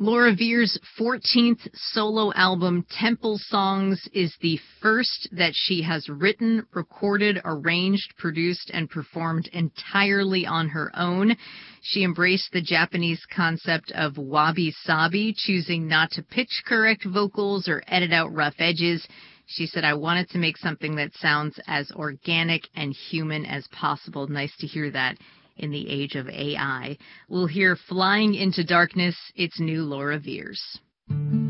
Laura Veirs' 14th solo album, Temple Songs, is the first that she has written, recorded, arranged, produced, and performed entirely on her own. She embraced the Japanese concept of wabi-sabi, choosing not to pitch correct vocals or edit out rough edges. She said, "I wanted to make something that sounds as organic and human as possible." Nice to hear that in the age of AI. We'll hear Flying into Darkness. It's new Laura Veirs.